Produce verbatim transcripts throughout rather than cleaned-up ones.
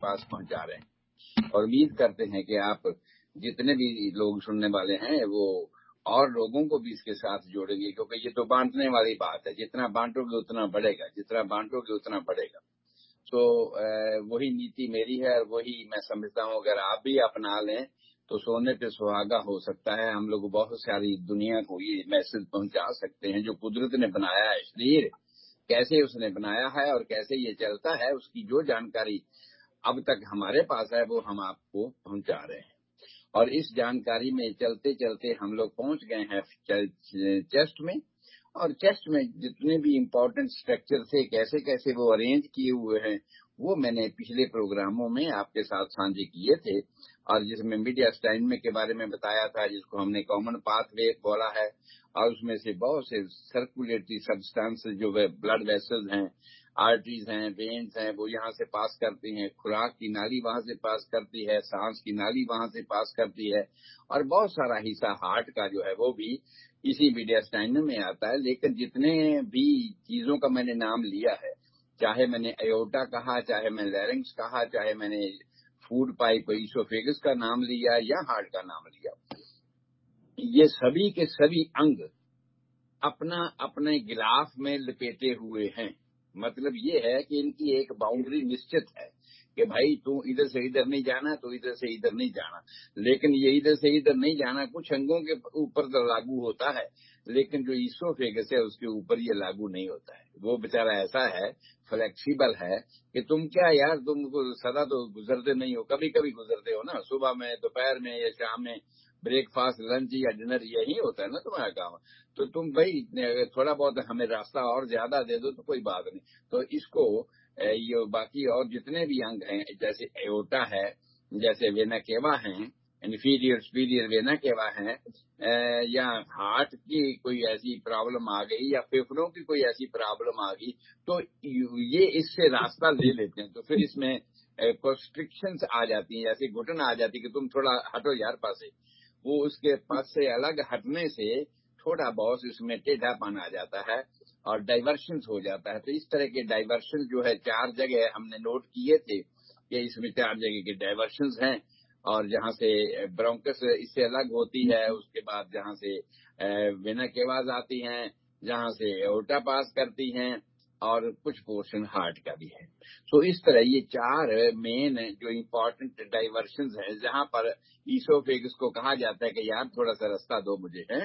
پاس پہنچا رہے ہیں، اور امید کرتے ہیں کہ آپ جتنے بھی لوگ سننے والے ہیں وہ اور لوگوں کو بھی اس کے ساتھ جوڑیں گے، کیونکہ یہ تو بانٹنے والی بات ہے، جتنا بانٹو گے اتنا بڑھے گا، جتنا بانٹو گے اتنا بڑھے گا۔ تو وہی نیتی میری ہے، اور وہی میں سمجھتا ہوں اگر آپ بھی اپنا لیں تو سونے پہ سہاگا ہو سکتا ہے۔ ہم لوگ بہت ساری دنیا کو یہ میسج پہنچا سکتے ہیں جو قدرت نے بنایا ہے، شریر کیسے اس نے بنایا ہے اور کیسے یہ چلتا ہے، اس کی جو جانکاری اب تک ہمارے پاس ہے وہ ہم آپ کو پہنچا رہے ہیں۔ اور اس جانکاری میں چلتے چلتے ہم لوگ پہنچ گئے ہیں چیسٹ میں، اور چیسٹ میں جتنے بھی امپورٹنٹ اسٹرکچر تھے کیسے کیسے وہ ارینج کیے ہوئے ہیں وہ میں نے پچھلے پروگراموں میں آپ کے ساتھ سانجھے کیے تھے، اور جس میں میڈیا اسٹائن کے بارے میں بتایا تھا، جس کو ہم نے کامن پاتھ وے بولا ہے، اور اس میں سے بہت سے سرکولیٹری سبسٹانس جو بلڈ ویسلز ہیں، آرٹریز ہیں، وینز ہیں، وہ یہاں سے پاس کرتی ہیں، خوراک کی نالی وہاں سے پاس کرتی ہے، سانس کی نالی وہاں سے پاس کرتی ہے، اور بہت سارا حصہ ہارٹ کا جو ہے وہ بھی اسی میڈیا اسٹائن میں آتا ہے۔ لیکن جتنے بھی چیزوں کا میں نے نام لیا ہے، چاہے میں نے ایوٹا کہا، چاہے میں لیرنگس کہا، چاہے میں نے فوڈ پائپ ایسوفیگس کا نام لیا یا ہارٹ کا نام لیا، یہ سبھی کے سبھی انگ اپنا اپنے غلاف میں لپیٹے ہوئے ہیں۔ مطلب یہ ہے کہ ان کی ایک باؤنڈری نشچت ہے کہ بھائی تو ادھر سے ادھر نہیں جانا، تو ادھر سے ادھر نہیں جانا، لیکن یہ ادھر سے ادھر نہیں جانا کچھ انگوں کے اوپر تو لاگو ہوتا ہے، لیکن جو ایسوفیگس ہے اس کے اوپر یہ لاگو نہیں ہوتا ہے۔ وہ بیچارہ ایسا ہے، فلیکسیبل ہے کہ تم کیا یار، تم سدا تو گزرتے نہیں ہو، کبھی کبھی گزرتے ہو نا، صبح میں، دوپہر میں یا شام میں، بریک فاسٹ، لنچ یا ڈنر یہی ہوتا ہے نا تمہارا کام، تو تم بھائی تھوڑا بہت ہمیں راستہ اور زیادہ دے دو تو کوئی بات نہیں۔ تو اس کو یہ باقی اور جتنے بھی انگ ہیں، جیسے ایوٹا ہے، جیسے وینا کیوا ہیں، انفیریئر سپیریئر وینا کیوا ہیں، یا ہارٹ کی کوئی ایسی پرابلم آ گئی یا پھیپھڑوں کی کوئی ایسی پرابلم آ گئی تو یہ اس سے راستہ لے لیتے ہیں، تو پھر اس میں کنسٹرکشنز آ جاتی ہیں، جیسے گھٹن آ جاتی ہے کہ تم تھوڑا ہٹو یار پاس سے، وہ اس کے پاس سے الگ ہٹنے سے تھوڑا بہت اس میں ٹیڑھا پن آ جاتا ہے اور ڈائیورشنز ہو جاتا ہے۔ تو اس طرح کے ڈائیورشن جو ہے چار جگہ ہم نے نوٹ کیے تھے کہ اس میں چار جگہ کے ڈائیورشنز ہیں، اور جہاں سے برونکس اس سے الگ ہوتی ہے، اس کے بعد جہاں سے وینا کیواز آتی ہیں، جہاں سے ایورٹا پاس کرتی ہیں، اور کچھ پورشن ہارٹ کا بھی ہے۔ تو اس طرح یہ چار مین جو امپورٹنٹ ڈائیورشنز ہیں جہاں پر ایسوفیگس کو کہا جاتا ہے کہ یار تھوڑا سا راستہ دو مجھے ہے۔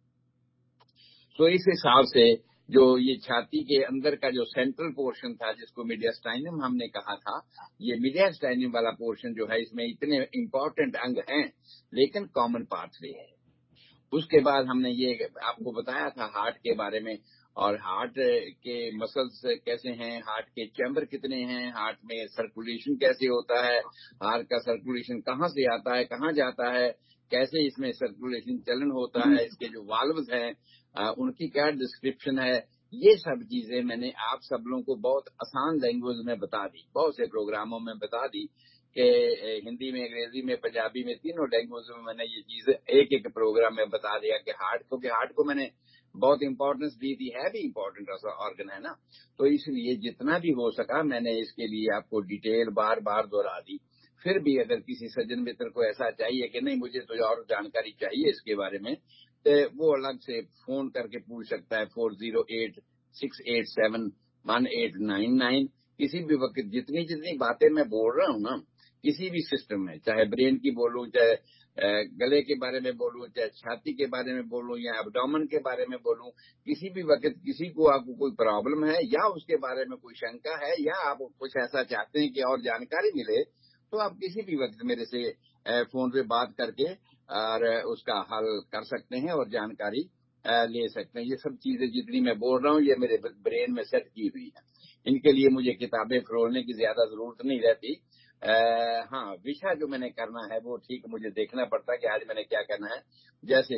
تو اس حساب سے جو یہ چھاتی کے اندر کا جو سینٹرل پورشن تھا جس کو میڈیاسٹائنم ہم نے کہا تھا، یہ میڈیاسٹائنم والا پورشن جو ہے اس میں اتنے امپورٹنٹ انگ ہیں لیکن کامن پاتھ وے ہے۔ اس کے بعد ہم نے یہ آپ کو بتایا تھا ہارٹ کے بارے میں، اور ہارٹ کے مسلز کیسے ہیں، ہارٹ کے چیمبر کتنے ہیں، ہارٹ میں سرکولیشن کیسے ہوتا ہے، ہارٹ کا سرکولیشن کہاں سے آتا ہے کہاں جاتا ہے، کیسے اس میں سرکولیشن چلن ہوتا ہے، اس کے جو والوز ہیں ان کی کیا ڈسکرپشن ہے، یہ سب چیزیں میں نے آپ سب لوگوں کو بہت آسان لینگویج میں بتا دی، بہت سے پروگراموں میں بتا دی کہ ہندی میں، انگریزی میں، پنجابی میں، تینوں لینگویج میں میں نے یہ چیز ایک ایک پروگرام میں بتا دیا کہ ہارٹ کو کہ ہارٹ کو میں نے بہت امپورٹنس دی تھی، ہے بھی امپورٹنٹ آرگن ہے نا، تو اس لیے جتنا بھی ہو سکا میں نے اس کے لیے آپ کو ڈیٹیل بار بار دہرا دی۔ پھر بھی اگر کسی سجن متر کو ایسا چاہیے کہ نہیں مجھے تو اور جانکاری چاہیے اس کے بارے میں، تو وہ الگ سے فون کر کے پوچھ سکتا ہے four zero eight six eight seven one eight nine nine. کسی بھی وقت جتنی جتنی باتیں میں بول رہا ہوں نا، کسی بھی سسٹم میں، چاہے برین کی بولوں، چاہے گلے کے بارے میں بولوں، چاہے چھاتی کے بارے میں بولوں، یا ایبڈومن کے بارے میں بولوں، کسی بھی وقت کسی کو آپ کو کوئی پرابلم ہے یا اس کے بارے میں کوئی شنکا ہے یا آپ کچھ ایسا چاہتے ہیں کہ اور جانکاری ملے، تو آپ کسی بھی وقت میرے سے فون پہ بات کر کے اور اس کا حل کر سکتے ہیں اور جانکاری لے سکتے ہیں۔ یہ سب چیزیں جتنی میں بول رہا ہوں یہ میرے برین میں سیٹ کی ہوئی ہیں، ان کے لیے مجھے کتابیں فروغنے کی زیادہ ضرورت نہیں رہتی۔ ہاں وشا جو میں نے کرنا ہے وہ ٹھیک مجھے دیکھنا پڑتا ہے کہ آج میں نے کیا کرنا ہے۔ جیسے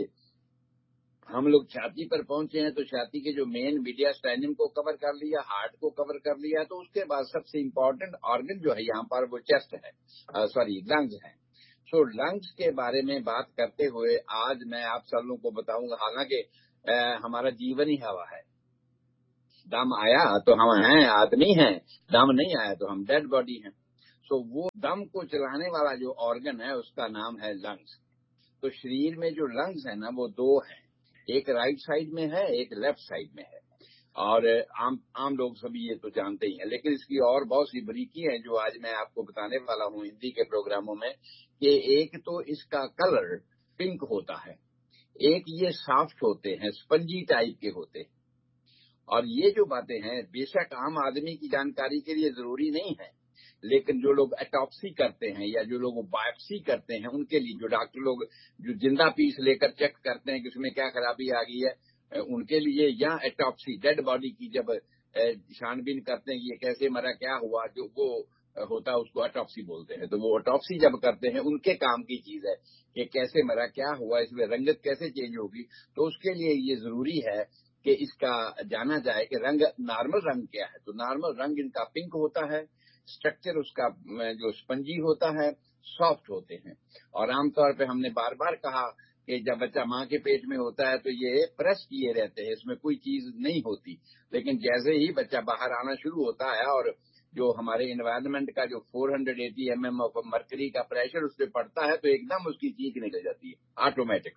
ہم لوگ چھاتی پر پہنچے ہیں تو چھاتی کے جو مین میڈیاسٹائنم کو کور کر لیا، ہارٹ کو کور کر لیا، تو اس کے بعد سب سے امپورٹنٹ آرگن جو ہے یہاں پر وہ چیسٹ ہے، سوری لنگز ہے۔ سو لنگز کے بارے میں بات کرتے ہوئے آج میں آپ سب لوگوں کو بتاؤں گا، حالانکہ ہمارا جیون ہی ہوا ہے، دم آیا تو ہم ہیں، آدمی ہیں، دم نہیں آیا تو ہم ڈیڈ باڈی ہیں۔ تو وہ دم کو چلانے والا جو آرگن ہے اس کا نام ہے لنگس. تو شریر میں جو لنگس ہے نا وہ دو ہیں, ایک رائٹ سائڈ میں ہے, ایک لیفٹ سائڈ میں ہے. اور عام عام لوگ سبھی یہ تو جانتے ہی ہیں, لیکن اس کی اور بہت سی بریکی ہیں جو آج میں آپ کو بتانے والا ہوں ہندی کے پروگراموں میں. کہ ایک تو اس کا کلر پنک ہوتا ہے, ایک یہ سافٹ ہوتے ہیں, اسپنجی ٹائپ کے ہوتے ہیں. اور یہ جو باتیں ہیں بے شک عام آدمی کی جانکاری کے لیے ضروری نہیں ہے, لیکن جو لوگ اٹاپسی کرتے ہیں یا جو لوگ بایوپسی کرتے ہیں ان کے لیے, جو ڈاکٹر لوگ جو زندہ پیس لے کر چیک کرتے ہیں کہ اس میں کیا خرابی آ گئی ہے, ان کے لیے, یا اٹاپسی ڈیڈ باڈی کی جب چھان بین کرتے ہیں یہ کیسے مرا, کیا ہوا, جو وہ ہوتا ہے اس کو اٹاپسی بولتے ہیں. تو وہ اٹاپسی جب کرتے ہیں ان کے کام کی چیز ہے کہ کیسے مرا, کیا ہوا, اس میں رنگت کیسے چینج ہوگی. تو اس کے لیے یہ ضروری ہے کہ اس کا جانا جائے کہ رنگ نارمل رنگ کیا ہے. تو نارمل رنگ ان کا پنک ہوتا ہے, اسٹرکچر اس کا جو اسپنجی ہوتا ہے, سافٹ ہوتے ہیں. اور عام طور پہ ہم نے بار بار کہا کہ جب بچہ ماں کے پیٹ میں ہوتا ہے تو یہ پریس کیے رہتے ہیں, اس میں کوئی چیز نہیں ہوتی. لیکن جیسے ہی بچہ باہر آنا شروع ہوتا ہے اور جو ہمارے انوائرمنٹ کا جو چار سو اسی ایم ایم آف مرکری کا پریشر اس پہ پڑتا ہے تو ایک دم اس کی چیخ نکل جاتی ہے آٹومیٹک,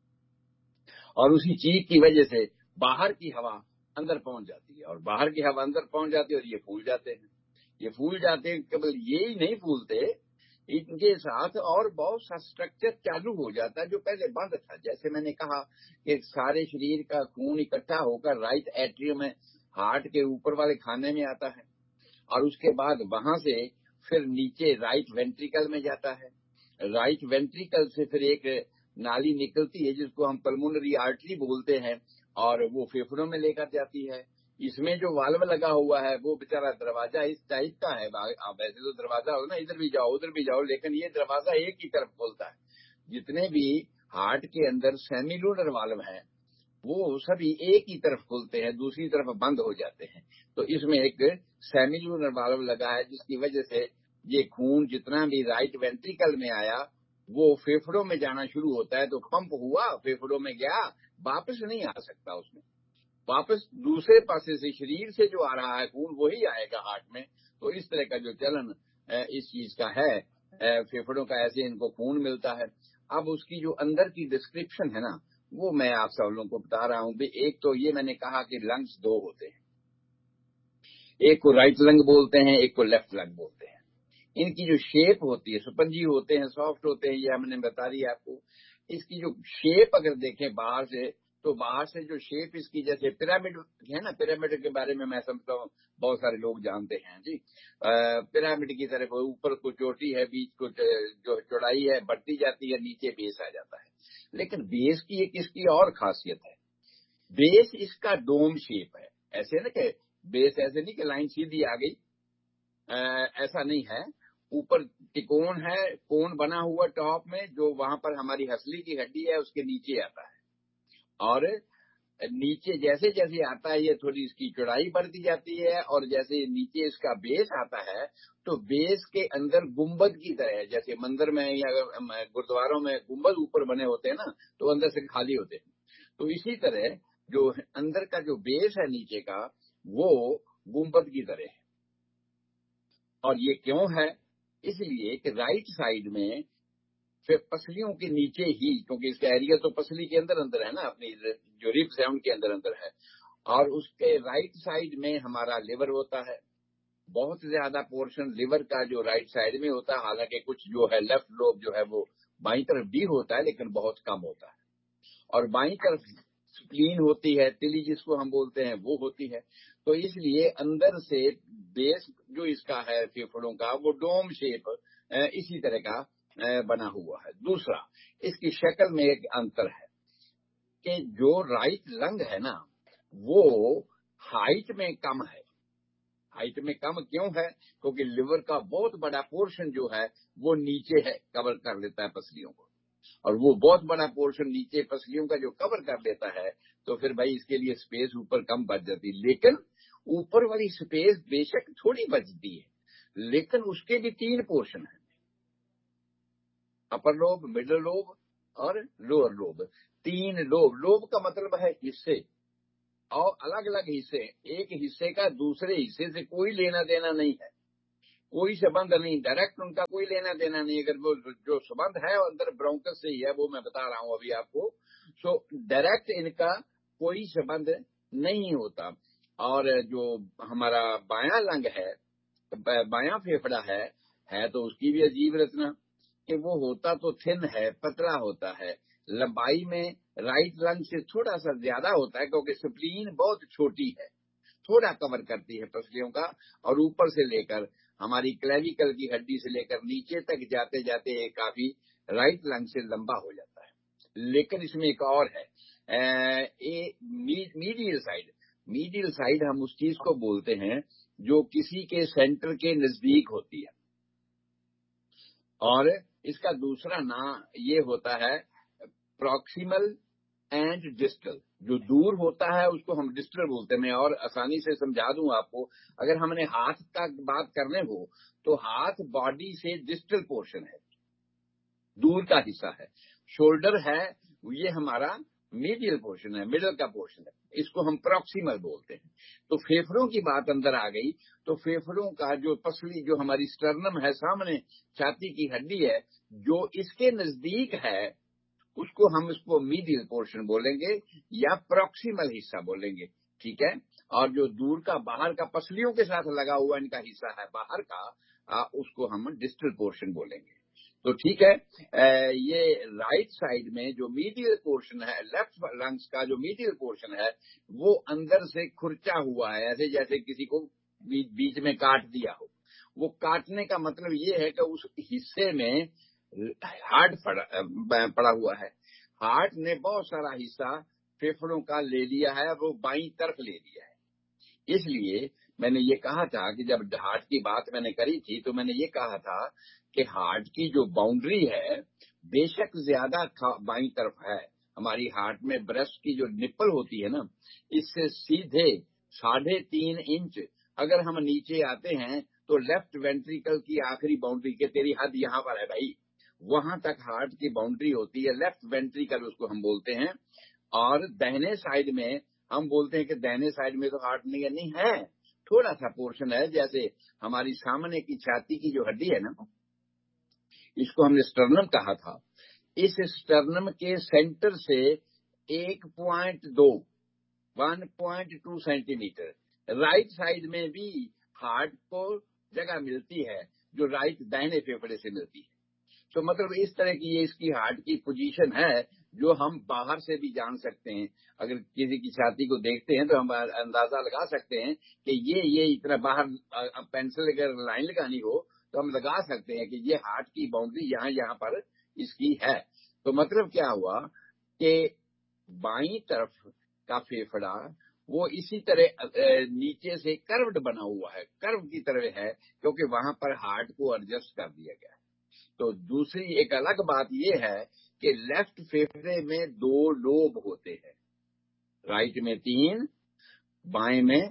اور اسی چیخ کی وجہ سے باہر کی ہوا اندر پہنچ جاتی ہے, اور باہر کی ہوا اندر پہنچ جاتی ہے اور یہ پھول جاتے ہیں. یہ پھول جاتے ہیں, کیول یہی نہیں پھولتے, ان کے ساتھ اور بہت سا اسٹرکچر چالو ہو جاتا ہے جو پہلے بند تھا. جیسے میں نے کہا کہ سارے شریر کا خون اکٹھا ہو کر رائٹ ایٹریوم میں ہارٹ کے اوپر والے کھانے میں آتا ہے, اور اس کے بعد وہاں سے پھر نیچے رائٹ وینٹریکل میں جاتا ہے. رائٹ وینٹریکل سے پھر ایک نالی نکلتی ہے جس کو ہم پلمونری آرٹری بولتے ہیں, اور وہ پھیپھڑوں میں لے کر جاتی ہے. اس میں جو والو لگا ہوا ہے وہ بیچارہ دروازہ اس ٹائپ کا ہے, ویسے تو دروازہ ہو نا ادھر بھی جاؤ ادھر بھی جاؤ, لیکن یہ دروازہ ایک ہی طرف کھولتا ہے. جتنے بھی ہارٹ کے اندر سیمیلولر والو ہیں وہ سبھی ایک ہی طرف کھلتے ہیں, دوسری طرف بند ہو جاتے ہیں. تو اس میں ایک سیمیلولر والو لگا ہے جس کی وجہ سے یہ خون جتنا بھی رائٹ وینٹریکل میں آیا وہ پھیپھڑوں میں جانا شروع ہوتا ہے. تو پمپ ہوا, پھیپھڑوں میں گیا, واپس نہیں آ سکتا اس میں, واپس دوسرے پاسے سے شریر سے جو آ رہا ہے خون وہی آئے گا ہارٹ میں. تو اس طرح کا جو چلن اس چیز کا ہے, پھیپھڑوں کا ایسے ان کو خون ملتا ہے. اب اس کی جو اندر کی ڈسکرپشن ہے نا وہ میں آپ سب لوگوں کو بتا رہا ہوں. ایک تو یہ میں نے کہا کہ لنگس دو ہوتے ہیں, ایک کو رائٹ لنگ بولتے ہیں, ایک کو لیفٹ لنگ بولتے ہیں. ان کی جو شیپ ہوتی ہے, سپنجی ہوتے ہیں, سافٹ ہوتے ہیں, یہ ہم نے بتا دی آپ کو. اس کی جو شیپ اگر دیکھیں باہر سے تو باہر سے جو شیپ اس کی جیسے پیرامڈ ہے نا, پیرامڈ کے بارے میں میں سمجھتا ہوں بہت سارے لوگ جانتے ہیں جی. پیرامڈ کی طرف اوپر کو چوٹی ہے, بیچ کو جو چوڑائی ہے بڑھتی جاتی ہے, نیچے بیس آ جاتا ہے. لیکن بیس کی ایک اس کی اور خاصیت ہے, بیس اس کا ڈوم شیپ ہے. ایسے نا کہ بیس ایسے نہیں کہ لائن سیدھی آ گئی, ایسا نہیں ہے. اوپر تکون ہے, کون بنا ہوا ٹاپ میں, جو وہاں پر ہماری ہسلی کی ہڈی ہے اس کے نیچے آتا ہے, اور نیچے جیسے جیسے آتا ہے یہ تھوڑی اس کی چوڑائی بڑھتی جاتی ہے, اور جیسے نیچے اس کا بیس آتا ہے تو بیس کے اندر گنبد کی طرح ہے. جیسے مندر میں یا گردواروں میں گنبد اوپر بنے ہوتے ہیں نا تو اندر سے خالی ہوتے ہیں, تو اسی طرح جو اندر کا جو بیس ہے نیچے کا وہ گنبد کی طرح ہے. اور یہ کیوں ہے؟ اس لیے کہ رائٹ سائڈ میں پھر پسلیوں کے نیچے ہی, کیونکہ اس کا ایریا تو پسلی کے اندر اندر ہے نا, اپنی جو ریب ساؤنڈ کے اندر اندر ہے, اور اس کے رائٹ سائڈ میں ہمارا لیور ہوتا ہے. بہت زیادہ پورشن لیور کا جو رائٹ سائڈ میں ہوتا ہے, حالانکہ کچھ جو ہے لیفٹ لوب جو ہے وہ بائیں طرف بھی ہوتا ہے لیکن بہت کم ہوتا ہے. اور بائیں طرف سپلین ہوتی ہے, تلی جس کو ہم بولتے ہیں وہ ہوتی ہے. تو اس لیے اندر سے بیس جو اس کا ہے پھیپھڑوں کا وہ ڈوم شیپ اسی طرح کا بنا ہوا ہے. دوسرا, اس کی شکل میں ایک انتر ہے کہ جو رائٹ لنگ ہے نا وہ ہائٹ میں کم ہے. ہائٹ میں کم کیوں ہے؟ کیونکہ لیور کا بہت بڑا پورشن جو ہے وہ نیچے ہے, کور کر لیتا ہے پسلیوں کو, اور وہ بہت بڑا پورشن نیچے پسلیوں کا جو کور کر لیتا ہے تو پھر بھائی اس کے لیے سپیس اوپر کم بچ جاتی. لیکن اوپر والی سپیس بے شک تھوڑی بچتی ہے, لیکن اس کے بھی تین پورشن ہیں, اپر لوب, مڈل لوب اور لوور لوب. تین لوب, لوب کا مطلب ہے حصے, اور الگ الگ حصے, ایک حصے کا دوسرے حصے سے کوئی لینا دینا نہیں ہے. कोई संबंध नहीं, डायरेक्ट उनका कोई लेना देना नहीं। अगर वो जो संबंध है अंदर ब्रोंकस से ही है, वो मैं बता रहा हूं अभी आपको। सो डायरेक्ट इनका कोई संबंध नहीं होता। और जो हमारा बायां लंग है, बायां फेफड़ा है है तो उसकी भी अजीब रचना कि वो होता तो थिन है, पतला होता है, लंबाई में राइट लंग से थोड़ा सा ज्यादा होता है, क्योंकि स्प्लीन बहुत छोटी है, थोड़ा कवर करती है पसलियों का, और ऊपर से लेकर हमारी क्लेविकल की हड्डी से लेकर नीचे तक जाते जाते ये काफी राइट लंग से लंबा हो जाता है। लेकिन इसमें एक और है, ए, मीडियल साइड। मीडियल साइड हम उस चीज को बोलते हैं जो किसी के सेंटर के नजदीक होती है, और इसका दूसरा नाम ये होता है प्रॉक्सिमल एंड डिस्टल। जो दूर होता है उसको हम डिस्टल बोलते हैं। मैं और आसानी से समझा दूं आपको, अगर हमने हाथ का बात करने हो तो हाथ बॉडी से डिस्टल पोर्शन है, दूर का हिस्सा है। शोल्डर है, ये हमारा मीडियल पोर्शन है, मिडल का पोर्शन है, इसको हम प्रॉक्सिमल बोलते हैं। तो फेफड़ों की बात अंदर आ गई, तो फेफड़ों का जो पसली, जो हमारी स्टर्नम है, सामने छाती की हड्डी है, जो इसके नजदीक है, उसको हम इसको मीडियल पोर्शन बोलेंगे या प्रॉक्सिमल हिस्सा बोलेंगे, ठीक है। और जो दूर का, बाहर का, पसलियों के साथ लगा हुआ इनका हिस्सा है बाहर का, आ, उसको हम डिस्टल पोर्शन बोलेंगे। तो ठीक है, आ, ये राइट साइड में जो मीडियल पोर्शन है, लेफ्ट लंग्स का जो मीडियल पोर्शन है, वो अंदर से खुरचा हुआ है, ऐसे जैसे किसी को बीच, बीच में काट दिया हो। वो काटने का मतलब ये है कि उस हिस्से में हार्ट पड़ा, पड़ा हुआ है। हार्ट ने बहुत सारा हिस्सा फेफड़ों का ले लिया है, वो बाईं तरफ ले लिया है। इसलिए मैंने ये कहा था कि जब हार्ट की बात मैंने करी थी तो मैंने ये कहा था कि हार्ट की जो बाउंड्री है बेशक ज्यादा बाईं तरफ है। हमारी हार्ट में ब्रेस्ट की जो निप्पल होती है ना, इससे सीधे साढ़े तीन इंच अगर हम नीचे आते हैं तो लेफ्ट वेंट्रिकल की आखिरी बाउंड्री के, तेरी हद यहाँ पर है भाई, वहां तक हार्ट की बाउंड्री होती है, लेफ्ट वेंट्रिकल उसको हम बोलते हैं। और दाहिने साइड में हम बोलते हैं कि दाहिने साइड में तो हार्ट नहीं, नहीं है, थोड़ा सा पोर्शन है, जैसे हमारी सामने की छाती की जो हड्डी है ना, इसको हमने स्टर्नम कहा था। इस स्टर्नम के सेंटर से एक पॉइंट दो one point two centimetre right side में भी हार्ट को जगह मिलती है, जो राइट दाहिने फेफड़े से मिलती है। तो मतलब इस तरह की ये इसकी हार्ट की पोजीशन है, जो हम बाहर से भी जान सकते हैं। अगर किसी की छाती को देखते हैं तो हम अंदाजा लगा सकते हैं कि ये ये इतना बाहर, पेंसिल अगर लाइन लगानी हो तो हम लगा सकते हैं कि ये हार्ट की बाउंड्री यहाँ यहाँ पर इसकी है। तो मतलब क्या हुआ कि बाईं तरफ का फेफड़ा वो इसी तरह नीचे से कर्व्ड बना हुआ है, कर्व की तरह है, क्योंकि वहां पर हार्ट को एडजस्ट कर दिया गया है। तो दूसरी एक अलग बात यह है कि लेफ्ट फेफड़े में दो लोब होते हैं, राइट में तीन, बाएं में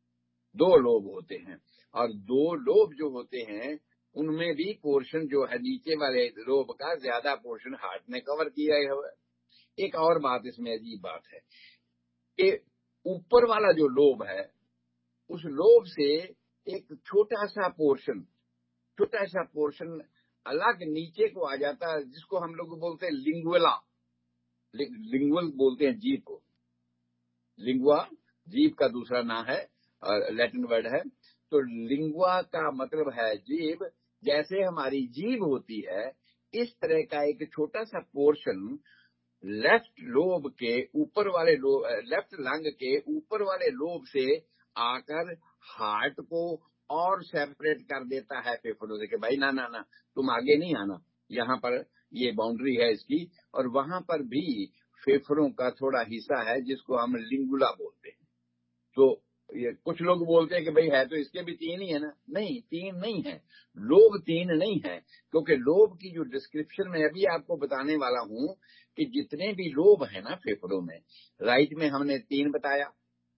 दो लोब होते हैं। और दो लोब जो होते हैं उनमें भी पोर्शन जो है नीचे वाले लोब का ज्यादा पोर्शन हार्ट ने कवर किया है। एक और बात इसमें अजीब बात है कि ऊपर वाला जो लोब है, उस लोब से एक छोटा सा पोर्शन छोटा सा पोर्शन अलग नीचे को आ जाता है, जिसको हम लोग बोलते हैं लिंगुला, लिंगुअल बोलते हैं जीभ को। लिंगुआ जीभ का दूसरा नाम है, लैटिन वर्ड है। तो लिंगुआ का मतलब है जीभ। जैसे हमारी जीभ होती है, इस तरह का एक छोटा सा पोर्शन लेफ्ट लोब के ऊपर वाले लोब, लेफ्ट लंग के ऊपर वाले लोब से आकर हार्ट को और सेपरेट कर देता है फेफड़ों से कि भाई ना ना ना, तुम आगे नहीं आना, यहाँ पर ये बाउंड्री है इसकी। और वहां पर भी फेफड़ों का थोड़ा हिस्सा है जिसको हम लिंगुला बोलते हैं। तो ये कुछ लोग बोलते हैं कि भाई है तो इसके भी तीन ही है ना, नहीं, तीन नहीं है, लोब तीन नहीं है, क्योंकि लोब की जो डिस्क्रिप्शन में अभी आपको बताने वाला हूं कि जितने भी लोब है ना फेफड़ों में, राइट में हमने तीन बताया,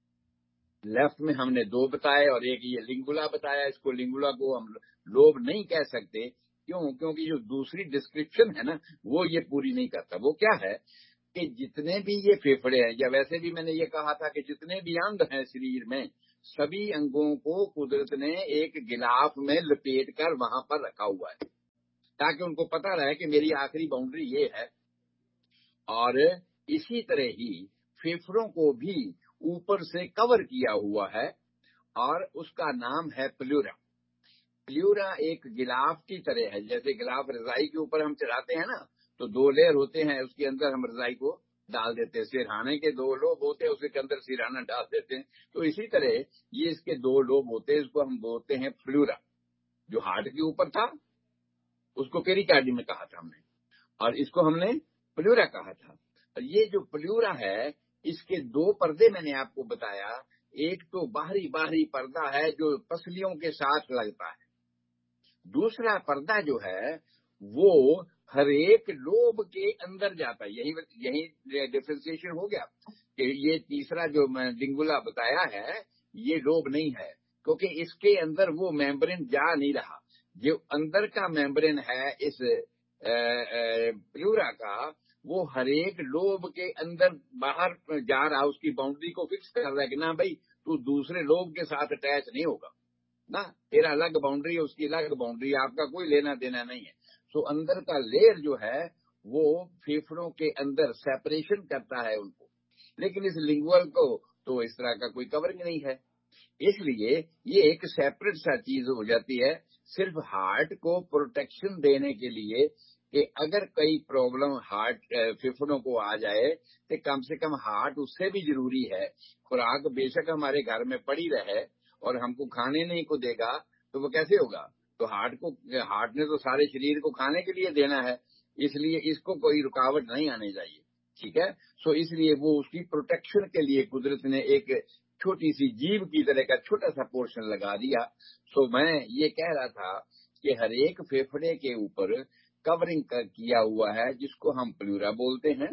लेफ्ट में हमने दो बताए, और एक ये लिंगुला बताया। इसको लिंगुला को हम लोब नहीं कह सकते, क्यों? क्योंकि जो दूसरी डिस्क्रिप्शन है ना, वो ये पूरी नहीं करता। वो क्या है कि जितने भी ये फेफड़े हैं, या वैसे भी मैंने ये कहा था कि जितने भी अंग हैं शरीर में, سبھی انگوں کو قدرت نے ایک غلاف میں لپیٹ کر وہاں پر رکھا ہوا ہے تاکہ ان کو پتہ رہے کہ میری آخری باؤنڈری یہ ہے. اور اسی طرح ہی پھیپھڑوں کو بھی اوپر سے کور کیا ہوا ہے اور اس کا نام ہے پلیورا. پلیورا ایک غلاف کی طرح ہے، جیسے غلاف رضائی کے اوپر ہم چڑھاتے ہیں نا تو دو لیئر ہوتے ہیں، اس کے اندر ہم رضائی کو ڈال دیتے ہیں. سرہانے کے دو لوب ہوتے ہیں، اس کے اندر سرہانہ ڈال دیتے ہیں. تو اسی طرح یہ اس کے دو لوب ہوتے ہیں، اس کو ہم بولتے ہیں پلیورا. جو ہارٹ کے اوپر تھا اس کو پیریکارڈیم میں کہا تھا ہم نے، اور اس کو ہم نے پلیورا کہا تھا. اور یہ جو پلیورا ہے اس کے دو پردے میں نے آپ کو بتایا. ایک تو باہری باہری پردہ ہے جو پسلیوں کے ساتھ لگتا ہے. دوسرا پردہ جو ہے وہ ہر ایک لوب کے اندر جاتا ہے. یہی یہی ڈفرینسیشن ہو گیا کہ یہ تیسرا جو میں لنگولا بتایا ہے یہ لوب نہیں ہے، کیونکہ اس کے اندر وہ میمبرین جا نہیں رہا. جو اندر کا میمبرین ہے اس پلیورا کا وہ ہر ایک لوب کے اندر باہر جا رہا، اس کی باؤنڈری کو فکس کر رہا ہے کہ نہ بھائی تو دوسرے لوب کے ساتھ اٹیچ نہیں ہوگا نا، تیرا الگ باؤنڈری ہے، اس کی الگ باؤنڈری ہے، آپ کا کوئی لینا دینا نہیں ہے. سو اندر کا لیئر جو ہے وہ پھیپھڑوں کے اندر سیپریشن کرتا ہے ان کو، لیکن اس لنگول کو تو اس طرح کا کوئی کورنگ نہیں ہے. اس لیے یہ ایک سیپریٹ سا چیز ہو جاتی ہے صرف ہارٹ کو پروٹیکشن دینے کے لیے کہ اگر کوئی پرابلم ہارٹ پھیپھڑوں کو آ جائے تو کم سے کم ہارٹ اس سے بھی ضروری ہے. خوراک بے شک ہمارے گھر میں پڑی رہے اور ہم کو کھانے نہیں کو دے گا تو وہ کیسے ہوگا؟ تو ہارٹ کو ہارٹ نے تو سارے شریر کو کھانے کے لیے دینا ہے، اس لیے اس کو کوئی رکاوٹ نہیں آنے چاہیے. ٹھیک ہے. سو اس لیے وہ اس کی پروٹیکشن کے لیے قدرت نے ایک چھوٹی سی جیب کی طرح کا چھوٹا سا پورشن لگا دیا. سو میں یہ کہہ رہا تھا کہ ہر ایک پھیپھڑے کے اوپر کورنگ کیا ہوا ہے جس کو ہم پلیورا بولتے ہیں.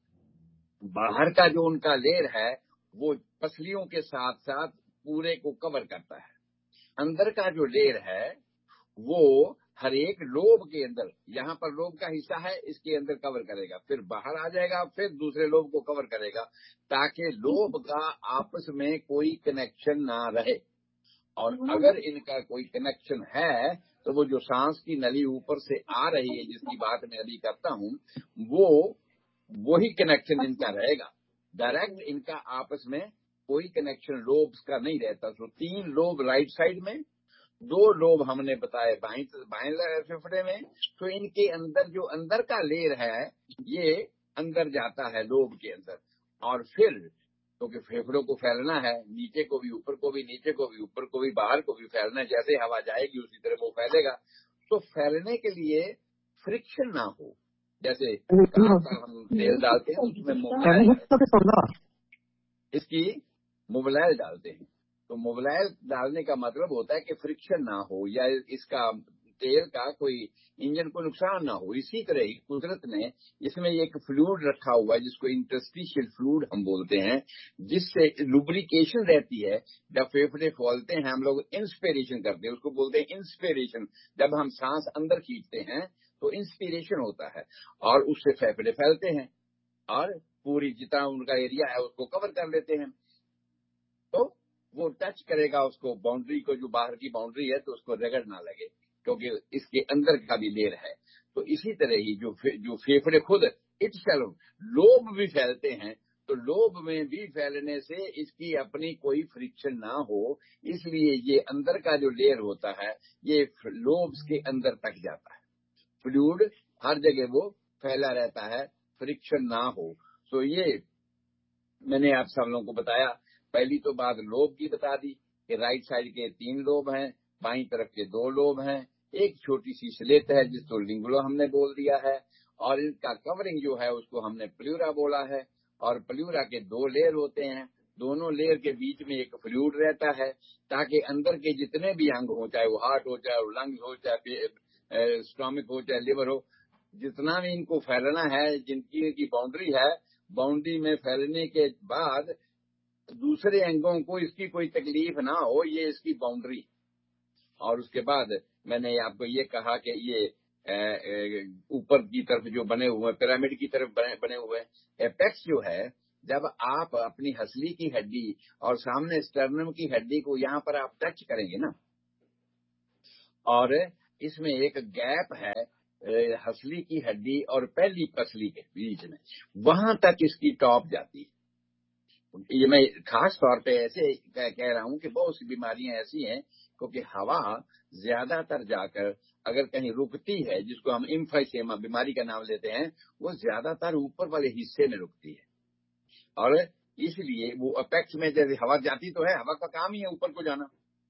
باہر کا جو ان کا لیئر ہے وہ پسلیوں کے ساتھ ساتھ پورے کو کور کرتا ہے. اندر کا جو لیئر ہے وہ ہر ایک لوب کے اندر، یہاں پر لوب کا حصہ ہے اس کے اندر کور کرے گا، پھر باہر آ جائے گا، پھر دوسرے لوب کو کور کرے گا تاکہ لوب کا آپس میں کوئی کنیکشن نہ رہے. اور اگر ان کا کوئی کنیکشن ہے تو وہ جو سانس کی نلی اوپر سے آ رہی ہے جس کی بات میں ابھی کرتا ہوں وہ وہی کنیکشن ان کا رہے گا. ڈائریکٹ ان کا آپس میں کوئی کنیکشن لوبس کا نہیں رہتا. تو تین لوب رائٹ سائڈ میں، دو لوب ہم نے بتائے بائیں بائیں پھیپھڑے میں. تو ان کے اندر جو اندر کا لیئر ہے یہ اندر جاتا ہے لوب کے اندر، اور پھر کیونکہ پھیپھڑوں کو پھیلنا ہے، نیچے کو بھی اوپر کو بھی، نیچے کو بھی اوپر کو بھی، باہر کو بھی پھیلنا ہے. جیسے ہوا جائے گی اسی طرح وہ پھیلے گا. تو پھیلنے کے لیے فرکشن نہ ہو، جیسے کار کا ہم تیل ڈالتے ہیں اس میں موبلائل اس کی موبلائل ڈالتے ہیں. تو موبلائل ڈالنے کا مطلب ہوتا ہے کہ فرکشن نہ ہو یا اس کا تیل کا کوئی انجن کو نقصان نہ ہو. اسی طرح ہی قدرت نے اس میں ایک فلوئڈ رکھا ہوا ہے جس کو انٹرسٹیشل فلوئڈ ہم بولتے ہیں، جس سے لوبریکیشن رہتی ہے. جب پھیپھڑے کھولتے ہیں ہم لوگ انسپیریشن کرتے ہیں، اس کو بولتے ہیں انسپیریشن. جب ہم سانس اندر کھینچتے ہیں تو انسپیریشن ہوتا ہے اور اس سے پھیپھڑے پھیلتے ہیں اور پوری جتنا ان کا ایریا ہے اس کو کور کر لیتے ہیں. تو وہ ٹچ کرے گا اس کو باؤنڈری کو، جو باہر کی باؤنڈری ہے، تو اس کو رگڑ نہ لگے کیونکہ اس کے اندر کا بھی لیئر ہے. تو اسی طرح ہی جو جو پھیپھڑے خود اٹ سیلف لوب بھی پھیلتے ہیں تو لوب میں بھی پھیلنے سے اس کی اپنی کوئی فرکشن نہ ہو، اس لیے یہ اندر کا جو لیئر ہوتا ہے یہ لوبس کے اندر تک جاتا ہے. فلوئڈ ہر جگہ وہ پھیلا رہتا ہے، فرکشن نہ ہو. تو یہ میں نے آپ سب لوگوں کو بتایا. پہلی تو بات لوب کی بتا دی کہ رائٹ سائڈ کے تین لوب ہیں، بائیں طرف کے دو لوب ہیں، ایک چھوٹی سی سلیٹ ہے جس کو لنگولو ہم نے بول دیا ہے، اور ان کا کورنگ جو ہے اس کو ہم نے پلیورا بولا ہے. اور پلیورا کے دو لیئر ہوتے ہیں، دونوں لیئر کے بیچ میں ایک فلوئڈ رہتا ہے تاکہ اندر کے جتنے بھی انگ ہو، چاہے وہ ہارٹ ہو، چاہے وہ لنگز ہو، چاہے اسٹامک ہو، چاہے لیور ہو، جتنا بھی ان کو پھیلنا ہے، جن کی کی باؤنڈری ہے، باؤنڈری میں پھیلنے کے بعد دوسرے انگوں کو اس کی کوئی تکلیف نہ ہو، یہ اس کی باؤنڈری. اور اس کے بعد میں نے آپ کو یہ کہا کہ یہ اوپر کی طرف جو بنے ہوئے پیرامڈ کی طرف بنے ہوئے ایپیکس جو ہے جب آپ اپنی ہسلی کی ہڈی اور سامنے اسٹرنم کی ہڈی کو یہاں پر آپ ٹچ کریں گے نا، اور اس میں ایک گیپ ہے ہسلی کی ہڈی اور پہلی پسلی کے بیچ میں، وہاں تک اس کی ٹاپ جاتی ہے۔ یہ میں خاص طور پہ ایسے کہہ رہا ہوں کہ بہت سی بیماریاں ایسی ہیں کیونکہ ہوا زیادہ تر جا کر اگر کہیں رکتی ہے، جس کو ہم ایمفائسیما بیماری کا نام لیتے ہیں، وہ زیادہ تر اوپر والے حصے میں رکتی ہے، اور اس لیے وہ اپیکس میں جیسے ہوا جاتی تو ہے، ہوا کا کام ہی ہے اوپر کو جانا،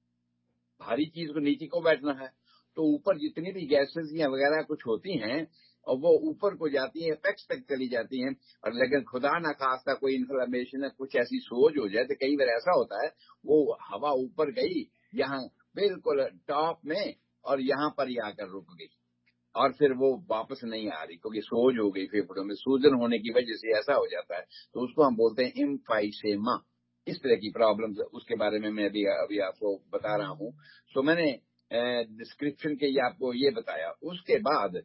بھاری چیز کو نیچے کو بیٹھنا ہے، تو اوپر جتنی بھی گیسز یا وغیرہ کچھ ہوتی ہیں اور وہ اوپر کو جاتی ہیں، اپیکس تک چلی جاتی ہیں، اور لیکن خدا نہ خواستہ کوئی انفلمیشن ہے، کچھ ایسی سوج ہو جائے تو کئی بار ایسا ہوتا ہے وہ ہوا اوپر گئی یہاں بالکل ٹاپ میں اور یہاں پر ہی آ کر رک گئی، اور پھر وہ واپس نہیں آ رہی کیونکہ سوج ہو گئی، پھیپھڑوں میں سوجن ہونے کی وجہ سے ایسا ہو جاتا ہے، تو اس کو ہم بولتے ہیں ایمفائسیما۔ اس طرح کی پرابلمز اس کے بارے میں میں ابھی ابھی آپ کو بتا رہا ہوں۔ سو میں نے ڈسکرپشن کے یہ آپ کو یہ بتایا، اس کے بعد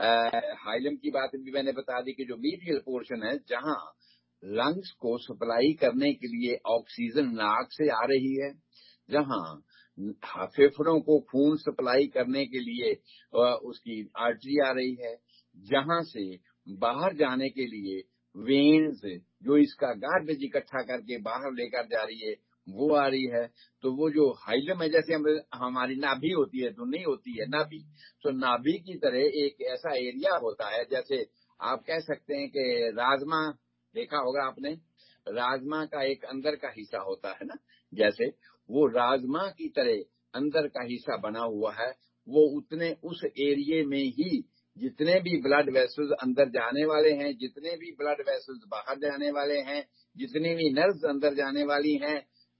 ہائلم کی بات بھی میں نے بتا دی کہ جو میڈیل پورشن ہے جہاں لنگس کو سپلائی کرنے کے لیے آکسیجن ناک سے آ رہی ہے، جہاں پھیپھڑوں کو خون سپلائی کرنے کے لیے اس کی آرٹری آ رہی ہے، جہاں سے باہر جانے کے لیے وینز جو اس کا گاربیج اکٹھا کر کے باہر لے کر جا رہی ہے وہ آ رہی ہے، تو وہ جو ہائلم ہے جیسے ہم ہماری نابھی ہوتی ہے تو نہیں ہوتی ہے نابھی، تو نابھی کی طرح ایک ایسا ایریا ہوتا ہے، جیسے آپ کہہ سکتے ہیں کہ راجما دیکھا ہوگا آپ نے، راجما کا ایک اندر کا حصہ ہوتا ہے نا، جیسے وہ راجما کی طرح اندر کا حصہ بنا ہوا ہے، وہ اتنے اس ایریے میں ہی جتنے بھی بلڈ ویسلز اندر جانے والے ہیں، جتنے بھی بلڈ ویسلز باہر جانے والے ہیں، جتنی بھی نروز اندر جانے والی ہیں،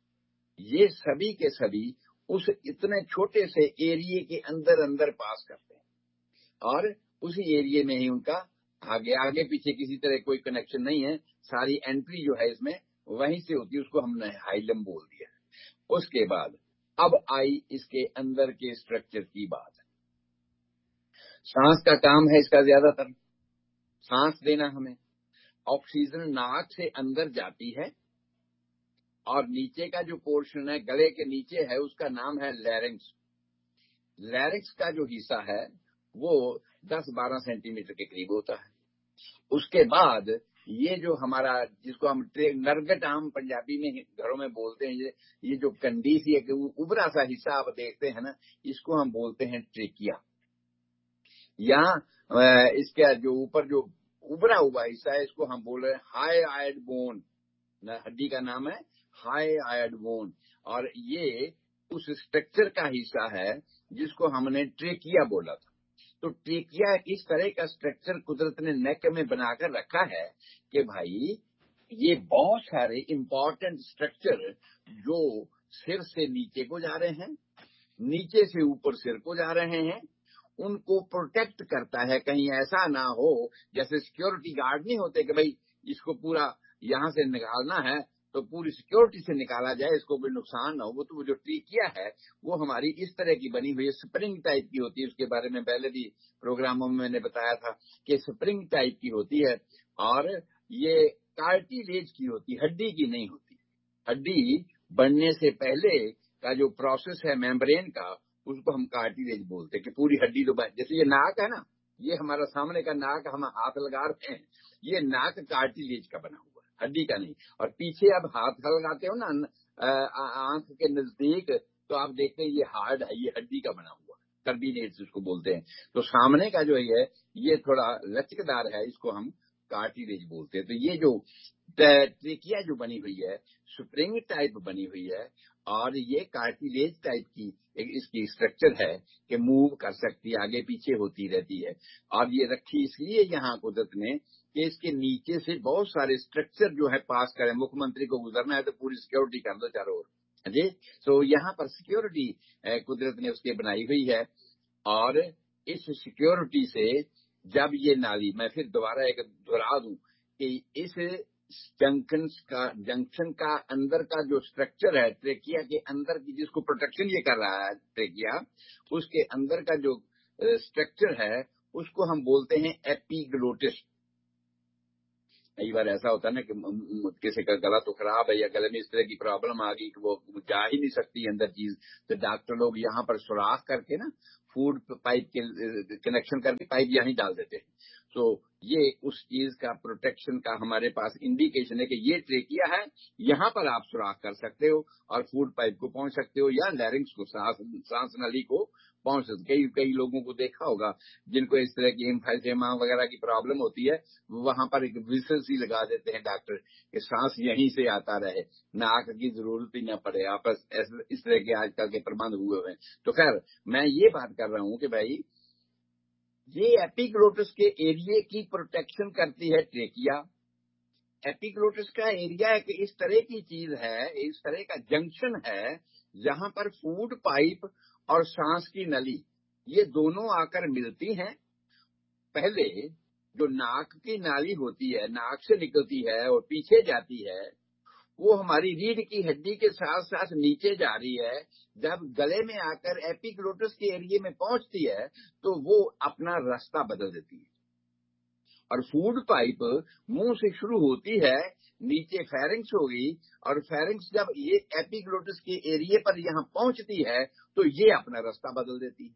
یہ سبھی کے سبھی اس اتنے چھوٹے سے ایریے کے اندر اندر پاس کرتے ہیں، اور اسی ایریے میں ہی ان کا آگے آگے پیچھے کسی طرح کوئی کنیکشن نہیں ہے، ساری انٹری جو ہے اس میں وہیں سے ہوتی ہے، اس کو ہم نے ہائلم بول دیا۔ اس کے بعد اب آئی اس کے اندر کے اسٹرکچر کی بات۔ سانس کا کام ہے اس کا زیادہ تر، سانس دینا ہمیں، آکسیجن ناک سے اندر جاتی ہے، اور نیچے کا جو پورشن ہے گلے کے نیچے ہے اس کا نام ہے لیرنگس۔ لیرنگس کا جو حصہ ہے وہ دس بارہ سینٹی میٹر کے قریب ہوتا ہے۔ اس کے بعد یہ جو ہمارا جس کو ہم نرگٹ عام پنجابی میں گھروں میں بولتے ہیں، یہ جو کنڈیسی ہے کہ ابرا سا حصہ آپ دیکھتے ہیں نا، اس کو ہم بولتے ہیں ٹریکیا، یا اس کا جو اوپر جو ابرا ہوا حصہ ہے اس کو ہم بول رہے ہیں ہائی آئڈ بون، ہڈی کا نام ہے ہائی آئڈ بون، اور یہ اس اسٹرکچر کا حصہ ہے جس کو ہم نے ٹریکیا بولا تھا۔ تو ٹریکیا اس طرح کا اسٹرکچر قدرت نے نیک میں بنا کر رکھا ہے کہ بھائی یہ بہت سارے امپورٹنٹ اسٹرکچر جو سر سے نیچے کو جا رہے ہیں، نیچے سے اوپر سر کو جا رہے ہیں، ان کو پروٹیکٹ کرتا ہے، کہیں ایسا نہ ہو جیسے سیکیورٹی گارڈ نہیں ہوتے کہ بھائی اس کو پورا یہاں سے نکالنا ہے تو پوری سیکیورٹی سے نکالا جائے، اس کو کوئی نقصان نہ ہو۔ وہ تو جو ٹریکیا ہے وہ ہماری اس طرح کی بنی ہوئی اسپرنگ ٹائپ کی ہوتی ہے، اس کے بارے میں پہلے بھی پروگراموں میں میں نے بتایا تھا کہ اسپرنگ ٹائپ کی ہوتی ہے، اور یہ کارٹیلیج کی ہوتی ہے، ہڈی کی نہیں ہوتی۔ ہڈی بننے سے پہلے کا جو پروسیس ہے میمبرین کا، اس کو ہم کارٹیلیج بولتے ہیں کہ پوری ہڈی تو جیسے یہ ناک ہے نا، یہ ہمارا سامنے کا ناک ہم ہاتھ لگا رہے ہیں، یہ ناک کارٹیلیج کا بنا ہوا ہے، ہڈی کا نہیں۔ اور پیچھے اب ہاتھ لگاتے ہو نا آنکھ کے نزدیک، تو آپ دیکھتے ہیں یہ ہارڈ ہے، یہ ہڈی کا بنا ہوا ہے، ٹربینیٹس اس کو بولتے ہیں۔ تو سامنے کا جو ہے یہ تھوڑا لچکدار ہے، اس کو ہم کارٹیلیج بولتے ہیں۔ تو یہ جو ٹریکیا جو بنی ہوئی ہے سپرنگ ٹائپ بنی ہوئی ہے، اور یہ کارٹیلیج ٹائپ کی اس کی اسٹرکچر ہے کہ موو کر سکتی، آگے پیچھے ہوتی رہتی ہے، اور یہ رکھی اس لیے یہاں قدرت نے کہ اس کے نیچے سے بہت سارے اسٹرکچر جو ہے پاس کریں، مکھ منتری کو گزرنا ہے تو پوری سیکیورٹی کر دو چاروں اور جی، تو یہاں پر سیکیورٹی قدرت نے اس کے بنائی ہوئی ہے، اور اس سیکیورٹی سے جب یہ نالی، میں پھر دوبارہ ایک دہرا دوں کہ اس جنکشن کا جنکشن کا اندر کا جو اسٹرکچر ہے ٹریکیا کے اندر کی، جس کو پروٹیکشن یہ کر رہا ہے ٹریکیا، اس کے اندر کا جو اسٹرکچر ہے اس کو ہم بولتے ہیں ایپیگلوٹس۔ کئی بار ایسا ہوتا ہے نا کہ کسی کا گلا تو خراب ہے یا گلے میں اس طرح کی پرابلم آ گئی کہ وہ جا ہی نہیں سکتی اندر چیز، تو ڈاکٹر لوگ یہاں پر سوراخ کر کے نا فوڈ پائپ کے کنیکشن کر کے پائپ یہیں ڈال دیتے ہیں. تو یہ اس چیز کا پروٹیکشن کا ہمارے پاس انڈیکیشن ہے کہ یہ ٹریکیا ہے، یہاں پر آپ سوراخ کر سکتے ہو اور فوڈ پائپ کو پہنچ سکتے ہو یا لیرنگس کو، سانس نلی کو پہنچ سکتے. کئی کئی لوگوں کو دیکھا ہوگا جن کو اس طرح کی ایمفائزیما وغیرہ کی پرابلم ہوتی ہے، وہاں پر ایک ویسل سی لگا دیتے ہیں ڈاکٹر کہ سانس یہیں سے آتا رہے، ناک کی ضرورت ہی نہ پڑے. آپس اس طرح کے آج کل کے پربند ہوئے ہوئے ہیں. تو خیر میں یہ بات کر رہا ہوں کہ بھائی یہ ایپیگلوٹس کے ایریے کی پروٹیکشن کرتی ہے ٹریکیا. ایپیگلوٹس کا ایریا ایک اس طرح کی چیز ہے، اس طرح کا جنکشن ہے جہاں پر فوڈ پائپ اور سانس کی نلی یہ دونوں آ کر ملتی ہیں. پہلے جو ناک کی نالی ہوتی ہے، ناک سے نکلتی ہے اور پیچھے جاتی ہے، وہ ہماری ریڑھ کی ہڈی کے ساتھ ساتھ نیچے جا رہی ہے. جب گلے میں آ کر ایپیگلوٹس کے ایریے میں پہنچتی ہے تو وہ اپنا راستہ بدل دیتی ہے، اور فوڈ پائپ منہ سے شروع ہوتی ہے، نیچے فیرنکس ہوگی، اور فیرنکس جب یہ ایپیگلوٹس کے ایریے پر یہاں پہنچتی ہے تو یہ اپنا راستہ بدل دیتی ہے.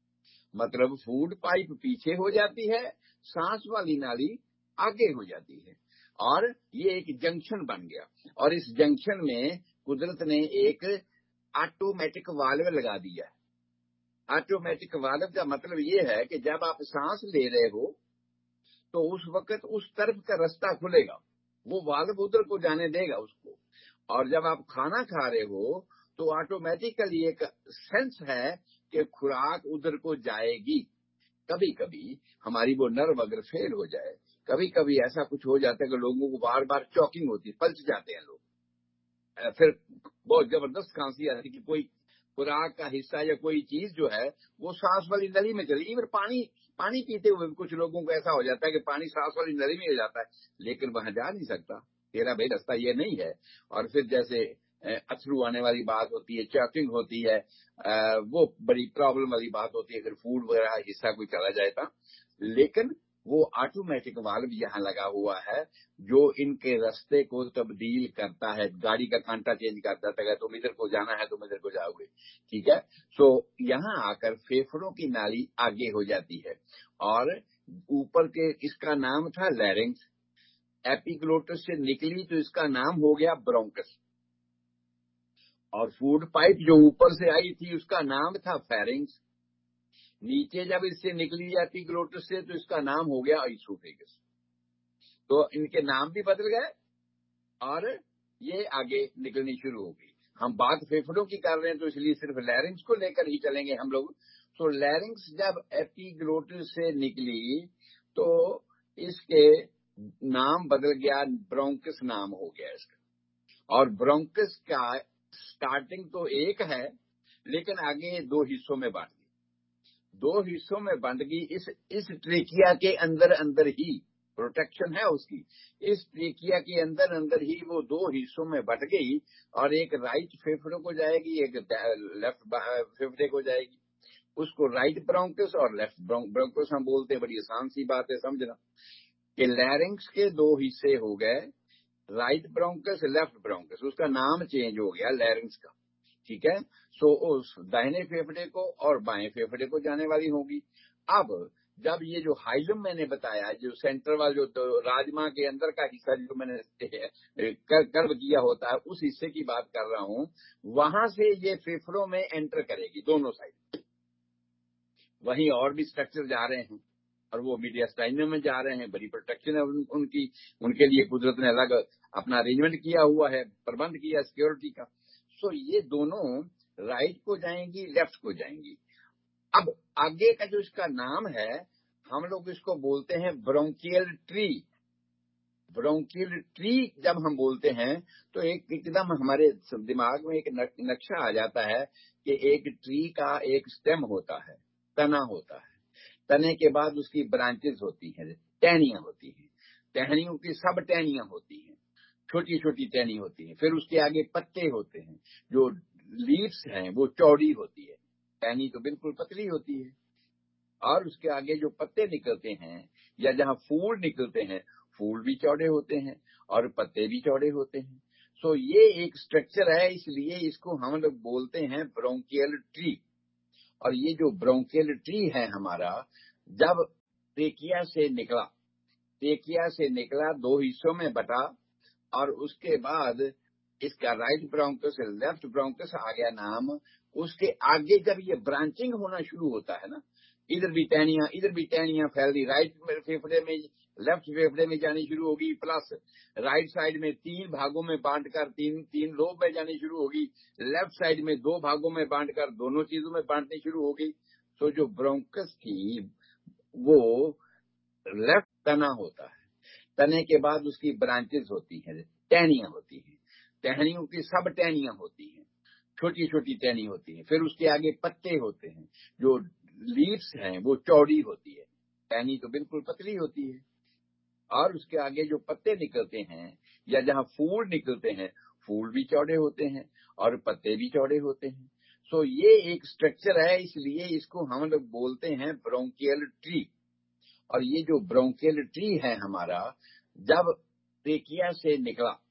مطلب فوڈ پائپ پیچھے ہو جاتی ہے، سانس والی نالی آگے ہو جاتی ہے، اور یہ ایک جنکشن بن گیا. اور اس جنکشن میں قدرت نے ایک آٹومیٹک والو لگا دیا ہے. آٹومیٹک والو کا مطلب یہ ہے کہ جب آپ سانس لے رہے ہو تو اس وقت اس طرف کا راستہ کھلے گا، وہ والو ادھر کو جانے دے گا اس کو. اور جب آپ کھانا کھا رہے ہو تو آٹومیٹیکلی ایک سینس ہے کہ خوراک ادھر کو جائے گی. کبھی کبھی ہماری وہ نرو اگر فیل ہو جائے، کبھی کبھی ایسا کچھ ہو جاتا ہے کہ لوگوں کو بار بار چوکنگ ہوتی ہے، پلچ جاتے ہیں لوگ، پھر بہت زبردست کھانسی آتی ہے کہ کوئی خوراک کا حصہ یا کوئی چیز جو ہے وہ سانس والی نلی میں چلی. ایون پانی پانی پیتے ہوئے کچھ لوگوں کو ایسا ہو جاتا ہے کہ پانی سانس والی نلی میں جاتا ہے لیکن وہاں جا نہیں سکتا. تیرا بھائی راستہ یہ نہیں ہے. اور پھر جیسے اتھرو آنے والی بات ہوتی ہے، چاکنگ ہوتی ہے، وہ بڑی پرابلم والی بات ہوتی ہے اگر فوڈ وغیرہ حصہ کوئی چلا جائے تا. لیکن وہ آٹومیٹک والو یہاں لگا ہوا ہے جو ان کے راستے کو تبدیل کرتا ہے، گاڑی کا کانٹا چینج کرتا ہے. اگر تم ادھر کو جانا ہے تم ادھر کو جاؤ گے، ٹھیک ہے. سو یہاں آ کر پھیپھڑوں کی نالی آگے ہو جاتی ہے، اور اوپر کے اس کا نام تھا لیرنگس. ایپیگلوٹس سے نکلی تو اس کا نام ہو گیا برونکس، اور فوڈ پائپ جو اوپر سے آئی تھی اس کا نام تھا فیرنگس. نیچے جب اس سے نکلی ایپیگلوٹس سے تو اس کا نام ہو گیا ایسوفیگس. تو ان کے نام بھی بدل گئے اور یہ آگے نکلنی شروع ہو گئی. ہم بات پھیپھڑوں کی کر رہے ہیں تو اس لیے صرف لیرنگس کو لے کر ہی چلیں گے ہم لوگ. تو لیرنگس جب ایپیگلوٹس سے نکلی تو اس کے نام بدل گیا، برونکس نام ہو گیا اس کا. اور برونکس کا سٹارٹنگ تو ایک ہے لیکن آگے دو حصوں میں بانٹ گئی، دو حصوں میں بانٹ گئی. اس اس ٹریکیا کے اندر اندر ہی پروٹیکشن ہے اس کی. اس ٹریکیا کے اندر اندر ہی وہ دو حصوں میں بٹ گئی، اور ایک رائٹ پھیپھڑے کو جائے گی، ایک لیفٹ پھیپھڑے کو جائے گی. اس کو رائٹ برونکس اور لیفٹ برونکس ہم بولتے ہیں. بڑی آسان سی بات ہے سمجھنا کہ لیرنگس کے دو حصے ہو گئے، رائٹ برونکس لیفٹ برونکس. اس کا نام چینج ہو گیا لیرنگس کا، ٹھیک ہے. سو اس دائنے پھیپھڑے کو اور بائیں پھیپھڑے کو جانے والی ہوگی. اب جب یہ جو ہائلم میں نے بتایا، جو سینٹر والا جو راجما کے اندر کا حصہ جو میں نے کرو کیا ہوتا ہے، اس حصے کی بات کر رہا ہوں، وہاں سے یہ پھیپھڑوں میں انٹر کرے گی دونوں سائڈ. وہیں اور بھی اسٹرکچر جا رہے ہیں اور وہ میڈیاسٹائنم میں جا رہے ہیں. بڑی پروٹیکشن ہے ان کی، ان کے لیے قدرت نے الگ اپنا ارینجمنٹ کیا ہوا ہے، پربند کیا سیکورٹی کا. سو یہ دونوں رائٹ کو جائیں گی، لیفٹ کو جائیں گی. اب آگے کا جو اس کا نام ہے ہم لوگ اس کو بولتے ہیں برونکیل ٹری. برونکیل ٹری جب ہم بولتے ہیں تو ایک ایک دم ہمارے دماغ میں ایک نقشہ آ جاتا ہے کہ ایک ٹری کا ایک سٹیم ہوتا ہے، تنا ہوتا ہے. تنے کے بعد اس کی برانچز ہوتی ہیں، ٹہنیاں ہوتی ہیں، ٹہنیوں کی سب ٹہنیاں ہوتی ہیں، چھوٹی چھوٹی ٹہنی ہوتی ہیں. پھر اس کے آگے پتے ہوتے ہیں، جو لیوس ہیں وہ چوڑی ہوتی ہے، ٹہنی تو بالکل پتلی ہوتی ہے. اور اس کے آگے جو پتے نکلتے ہیں یا جہاں پھول نکلتے ہیں پھول بھی چوڑے ہوتے ہیں اور پتے بھی چوڑے ہوتے ہیں. سو یہ ایک اسٹرکچر ہے, اس لیے اس کو ہم لوگ بولتے ہیں برونکیل ٹری. اور یہ جو برونکیل ٹری ہے ہمارا, جب ٹیکیا سے نکلا ٹیکیا سے نکلا دو حصوں میں بٹا, اور اس کے بعد اس کا رائٹ برونکس لیفٹ برونکس آ گیا نام. اس کے آگے جب یہ برانچنگ ہونا شروع ہوتا ہے نا, ادھر بھی ٹہنیاں ادھر بھی ٹہنیاں پھیل دی, رائٹ پھیپھڑے میں لیفٹ پھیپھڑے میں جانی شروع ہوگی, پلس رائٹ سائڈ میں تین بھاگوں میں بانٹ کر تین تین لوب میں جانی شروع ہوگی, لیفٹ سائڈ میں دو بھاگوں میں بانٹ کر دونوں چیزوں میں بانٹنی شروع ہوگی. تو جو برونکس تھی وہ لیفٹ تنا ہوتا ہے, تنے کے بعد اس کی برانچز ہوتی ہیں, ٹہنیاں ہوتی ہیں, ٹہنیوں کی سب ٹہنیاں ہوتی ہیں, چھوٹی چھوٹی ٹہنی ہوتی ہیں. پھر اس کے آگے پتے ہوتے ہیں, جو لیوس ہیں وہ چوڑی ہوتی ہے, ٹہنی تو بالکل پتلی ہوتی ہے. اور اس کے آگے جو پتے نکلتے ہیں یا جہاں پھول نکلتے ہیں, پھول بھی چوڑے ہوتے ہیں اور پتے بھی چوڑے ہوتے ہیں. سو یہ ایک اسٹرکچر ہے, اس لیے اس کو ہم لوگ بولتے ہیں برونکیل ٹری. اور یہ جو برونکیل ٹری ہے ہمارا, جب ٹیکیا سے نکلا